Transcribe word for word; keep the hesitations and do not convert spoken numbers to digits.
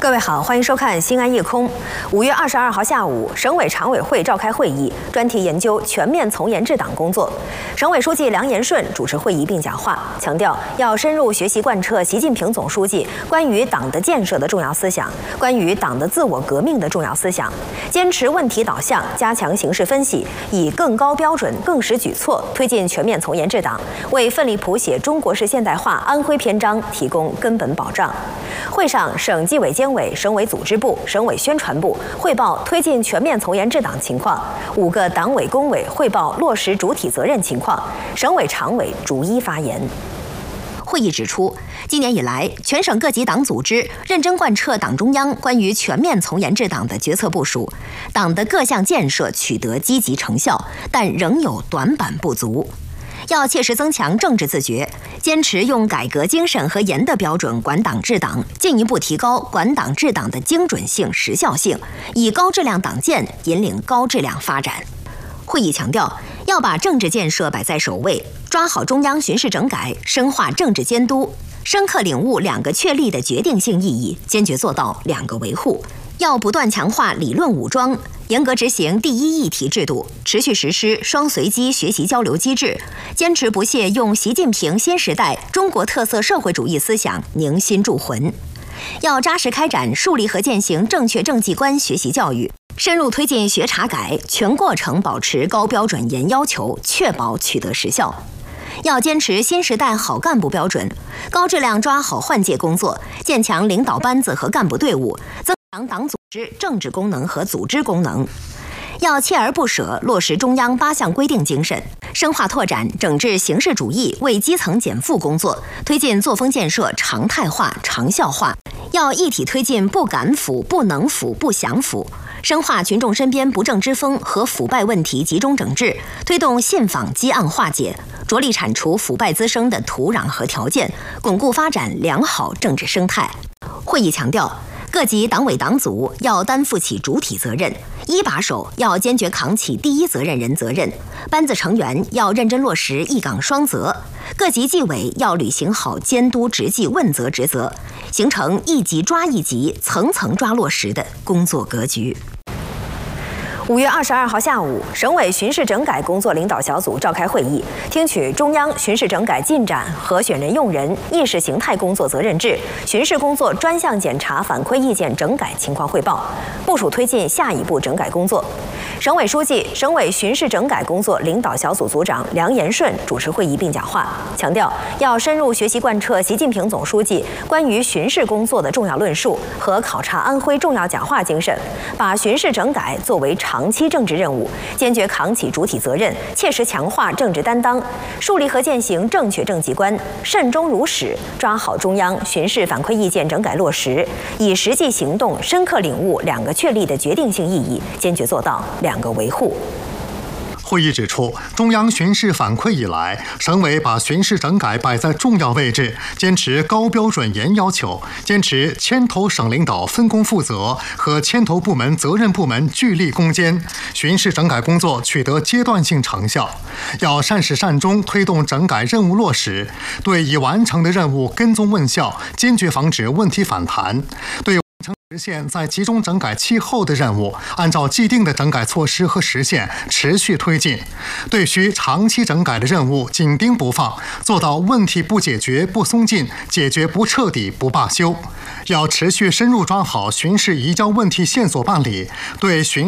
各位好，欢迎收看《新安夜空》。五月二十二号下午，省委常委会召开会议，专题研究全面从严治党工作。省委书记梁延顺主持会议并讲话，强调要深入学习贯彻习近平总书记关于党的建设的重要思想，关于党的自我革命的重要思想，坚持问题导向，加强形势分析，以更高标准、更实举措推进全面从严治党，为奋力谱写中国式现代化安徽篇章提供根本保障。会上，省纪委监委、省委组织部、省委宣传部汇报推进全面从严治党情况，五个党委工委汇报落实主体责任情况，省委常委逐一发言。会议指出，今年以来，全省各级党组织认真贯彻党中央关于全面从严治党的决策部署，党的各项建设取得积极成效，但仍有短板不足。要切实增强政治自觉，坚持用改革精神和严的标准管党治党，进一步提高管党治党的精准性、时效性，以高质量党建引领高质量发展。会议强调，要把政治建设摆在首位，抓好中央巡视整改，深化政治监督，深刻领悟两个确立的决定性意义，坚决做到两个维护。要不断强化理论武装，严格执行第一议题制度，持续实施双随机学习交流机制，坚持不懈用习近平新时代中国特色社会主义思想凝心铸魂。要扎实开展树立和践行正确政绩观学习教育，深入推进学查改，全过程保持高标准严要求，确保取得实效。要坚持新时代好干部标准，高质量抓好换届工作，建强领导班子和干部队伍，增强党组织政治功能和组织功能。要锲而不舍落实中央八项规定精神，深化拓展整治形式主义为基层减负工作，推进作风建设常态化、长效化。要一体推进不敢腐、不能腐、不想腐，深化群众身边不正之风和腐败问题集中整治，推动信访积案化解，着力铲除腐败滋生的土壤和条件，巩固发展良好政治生态。会议强调，各级党委党组要担负起主体责任，一把手要坚决扛起第一责任人责任，班子成员要认真落实一岗双责，各级纪委要履行好监督执纪问责职责，形成一级抓一级、层层抓落实的工作格局。五月二十二号下午，省委巡视整改工作领导小组召开会议，听取中央巡视整改进展和选人用人、意识形态工作责任制、巡视工作专项检查反馈意见整改情况汇报，部署推进下一步整改工作。省委书记、省委巡视整改工作领导小组组长梁延顺主持会议并讲话，强调要深入学习贯彻习近平总书记关于巡视工作的重要论述和考察安徽重要讲话精神，把巡视整改作为长期政治任务，坚决扛起主体责任，切实强化政治担当，树立和践行正确政绩观，慎终如始，抓好中央巡视反馈意见整改落实，以实际行动深刻领悟两个确立的决定性意义，坚决做到两个维护。 会议指出，中央巡视反馈以来，省委把巡视整改摆在重要位置，坚持高标准严要求，坚持牵头省领导分工负责和牵头部门责任部门聚力攻坚，巡视整改工作取得阶段性成效。要善始善终推动整改任务落实，对已完成的任务跟踪问效，坚决防止问题反弹。对实现在集中整改期后的任务，按照既定的整改措施和实现持续推进；对需长期整改的任务紧盯不放，做到问题不解决不松劲，解决不彻底不罢休。要持续深入抓好巡视移交问题线索办理，对巡